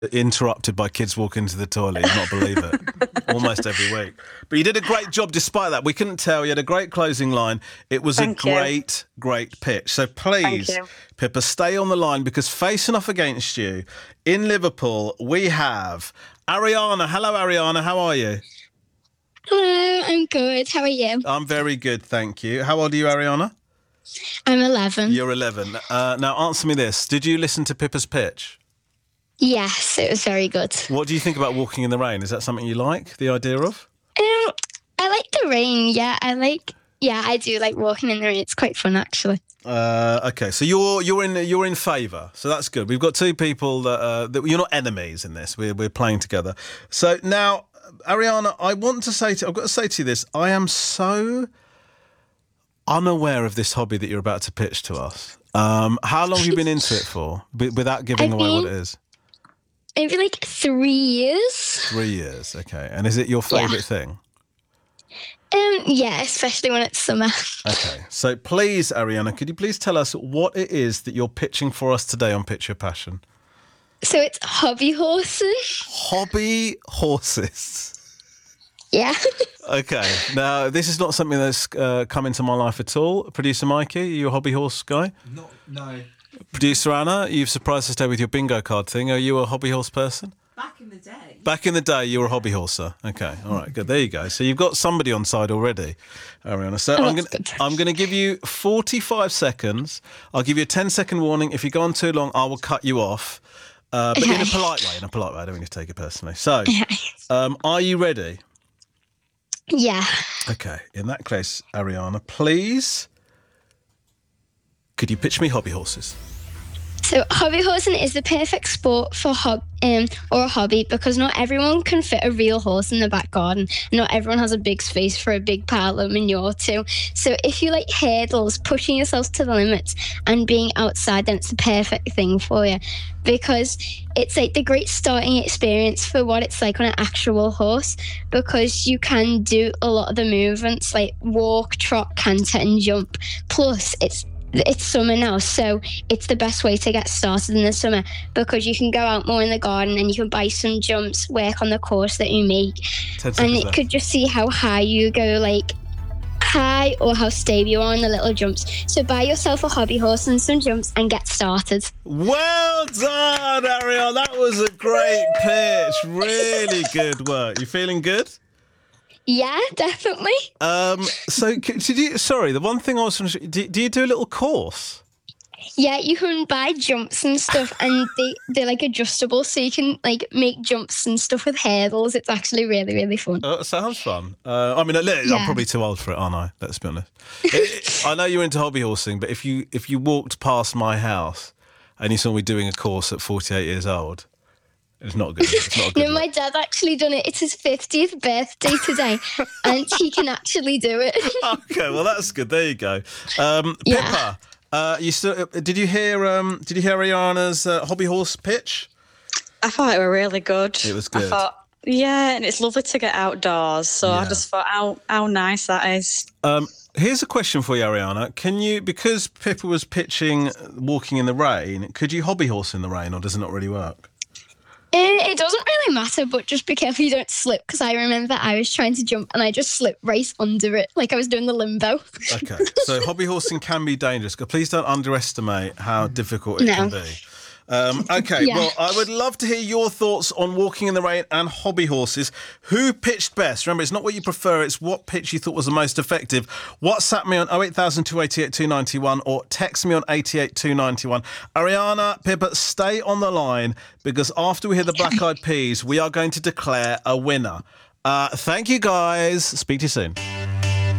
interrupted by kids walking into the toilet. You'd not believe it. Almost every week. But you did a great job despite that. We couldn't tell. You had a great closing line. It was Thank you. great pitch. So please, Pippa, stay on the line because facing off against you in Liverpool, we have Ariana. Hello, Ariana. How are you? Hello, I'm good. How are you? I'm very good, thank you. How old are you, Ariana? I'm 11. You're 11. Now, answer me this. Did you listen to Pippa's pitch? Yes, it was very good. What do you think about walking in the rain? Is that something you like, the idea of? I like the rain. Yeah, I do like walking in the rain. It's quite fun, actually. Okay, so you're in favour. So that's good. We've got two people that you're not enemies in this. We're playing together. So now, Ariana, I've got to say to you this. I am so unaware of this hobby that you're about to pitch to us. How long have you been into it for, without giving away what it is? Maybe like 3 years. 3 years, okay. And is it your favourite thing? Yeah, especially when it's summer. Okay, so please, Ariana, could you please tell us what it is that you're pitching for us today on Pitch Your Passion? So it's hobby horses. Hobby horses. Yeah. Okay, now this is not something that's come into my life at all. Producer Mikey, are you a hobby horse guy? No. Producer Anna, you've surprised us today with your bingo card thing. Are you a hobby horse person? Back in the day. Back in the day, you were a hobby horser. Okay, all right, good. There you go. So you've got somebody on side already, Ariana. So I'm going to give you 45 seconds. I'll give you a 10-second warning. If you go on too long, I will cut you off. But in a polite way. I don't want you to take it personally. So, are you ready? Yeah. Okay. In that case, Ariana, please, could you pitch me hobby horses? So hobby horsing is the perfect sport for or a hobby because not everyone can fit a real horse in the back garden. Not everyone has a big space for a big pile of manure too. So if you like hurdles, pushing yourself to the limits and being outside, then it's the perfect thing for you because it's like the great starting experience for what it's like on an actual horse because you can do a lot of the movements like walk, trot, canter and jump. Plus it's summer now, so it's the best way to get started in the summer because you can go out more in the garden and you can buy some jumps, work on the course that you make, and it could just see how high you go, like high or how stable you are on the little jumps. So buy yourself a hobby horse and some jumps and get started. Well done, Ariel. That was a great pitch. Really good work. You feeling good? Yeah, definitely. So, the one thing I was going to do you do a little course? Yeah, you can buy jumps and stuff, and they're like adjustable, so you can like make jumps and stuff with hurdles. It's actually really, really fun. It sounds fun. I'm probably too old for it, aren't I? Let's be honest. I know you're into hobby horsing, but if you walked past my house and you saw me doing a course at 48 years old, it's not good. It's not good. No, my dad actually done it. It's his 50th birthday today, and he can actually do it. Okay, well that's good. There you go. Pippa, did you hear Ariana's hobby horse pitch? I thought it were really good. It was good. I thought, yeah, and it's lovely to get outdoors. So I just thought how nice that is. Here's a question for you, Ariana. Can you, because Pippa was pitching walking in the rain, could you hobby horse in the rain, or does it not really work? It doesn't really matter, but just be careful you don't slip, because I remember I was trying to jump and I just slipped right under it, like I was doing the limbo. Okay, so hobby horsing can be dangerous. Please don't underestimate how difficult it can be. Okay, well, I would love to hear your thoughts on walking in the rain and hobby horses. Who pitched best? Remember, it's not what you prefer, it's what pitch you thought was the most effective. WhatsApp me on 08000 288 291 or text me on 88291. Ariana, Pippa, stay on the line because after we hear the Black Eyed Peas, we are going to declare a winner. Thank you, guys. Speak to you soon.